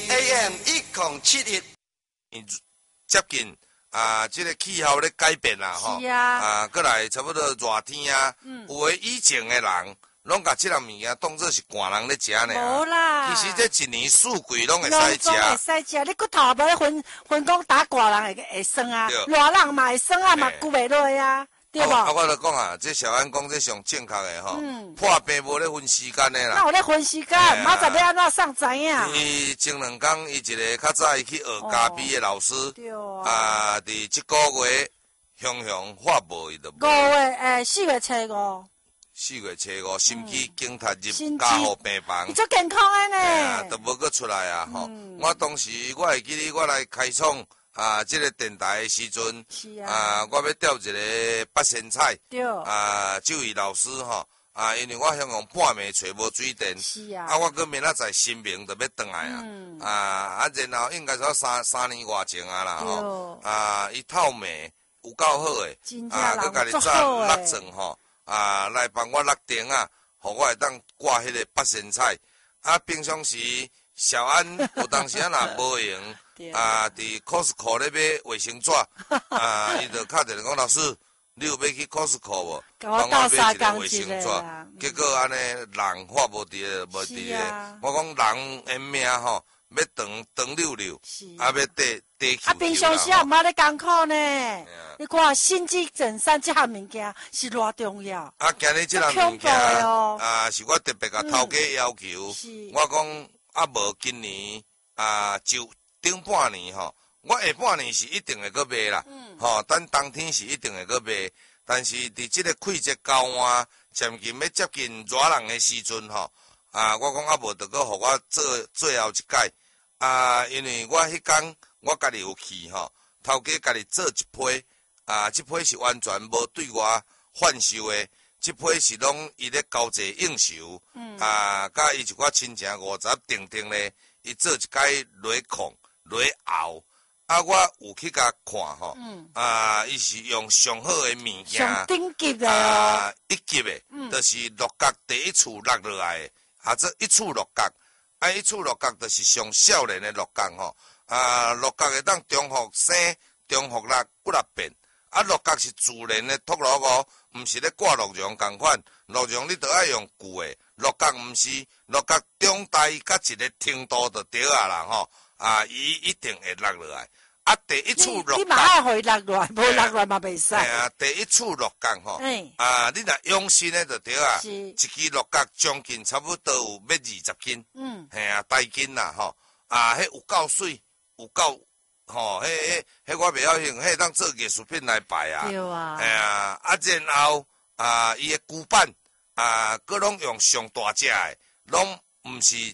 AM 1071， 接近这个气候咧改变啦， 是啊， 过来差不多热天啊，有诶以前诶人，拢甲即项物件当做是寒人咧食呢。 无啦， 其实这一年四季拢会使食。 会使食，你骨头无咧分讲打寒人会酸啊，热人嘛会酸啊，嘛久袂落啊。对无？ 我就讲啊，这小安讲这上正确的吼，破病无咧分时间的啦。 那有咧分时间，明仔要安怎上知影？ 伊前2天，伊一个较早伊去学咖啡的老师，伫即个月雄发无伊就无。 5月4月初5。 4月初5，心肌梗塞入加护病房。 伊足健康的呢。 都无搁出来啊！吼，我当时我会记得我来开创。这个电台的时阵，我要调一个八仙菜，这位老师吼，因为我向用半暝找无水电，我搁明仔载新明就要转来然后应该说三年外前啦吼，伊透暝有够好诶，搁家己早落床吼，来帮我落电互我会当挂迄个八仙菜，平常时小安有当时若无闲。伫 Costco 咧买卫生纸，伊就敲电话讲老师，你有要去 Costco 无？帮我买一个卫生纸。结果安尼人话无伫咧，无伫咧。我讲人的命吼，要长溜溜，要地球。 平常时也毋捌咧艰苦呢。你看心肌梗塞这项物件是偌重要。 今日这项物件是我特别甲头家要求。我讲无今年就。顶半年吼，我下半年是一定会搁卖啦，等冬天是一定会搁卖，但是伫即个季节交换，渐近要接近热人的时阵吼，我讲无得搁互我做最后一届，因为我迄天我家己有去吼，头家家己做一批，即批是完全无对我贩售的，即批是拢伊咧交际应酬，甲伊一寡亲情50定咧，伊做一届落控。落后，我有去甲看吼，伊是用上好的物件， 上顶级的 1级的，就是六角第一处落落来的，这一处六角，一处六角就是上少年的六角吼，六角会当中复生、中复落、不落变，六角是自然的脱落哦，毋是咧挂鹿茸共款，鹿茸你都爱用旧的，六角毋是，六角中大甲一个程度就对啦吼。伊一定会落落来。第一处落角， 你嘛爱互伊落落来，无落落来嘛袂使。 第一处落角吼，你若用心的就对一支落角将近差不多有要20斤，大斤啦吼，迄有够水，有够吼，迄我袂晓形，迄当做艺术品来摆啊。 对啊。 然后伊的骨板，佮拢用上大只的，拢毋是